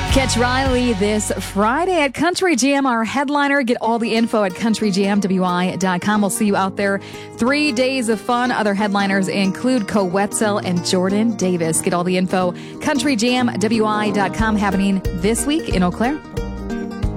Catch Riley this Friday at Country Jam, our headliner. Get all the info at countryjamwi.com. We'll see you out there. 3 days of fun. Other headliners include Co Wetzel and Jordan Davis. Get all the info, countryjamwi.com, happening this week in Eau Claire.